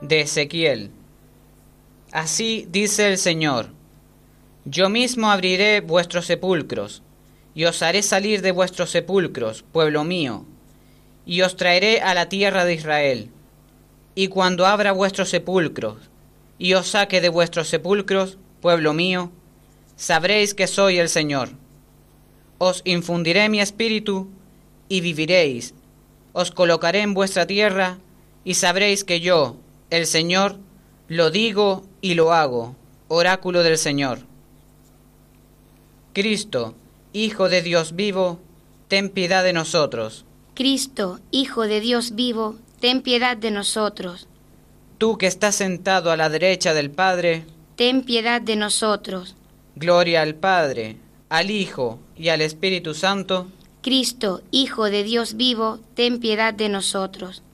de Ezequiel. Así dice el Señor: yo mismo abriré vuestros sepulcros, y os haré salir de vuestros sepulcros, pueblo mío, y os traeré a la tierra de Israel. Y cuando abra vuestros sepulcros, y os saque de vuestros sepulcros, pueblo mío, sabréis que soy el Señor. Os infundiré mi espíritu, y viviréis. Os colocaré en vuestra tierra, y sabréis que yo, el Señor, lo digo y lo hago. Oráculo del Señor. Cristo, Hijo de Dios vivo, ten piedad de nosotros. Cristo, Hijo de Dios vivo, ten piedad de nosotros. Tú que estás sentado a la derecha del Padre, ten piedad de nosotros. Gloria al Padre, al Hijo y al Espíritu Santo. Cristo, Hijo de Dios vivo, ten piedad de nosotros.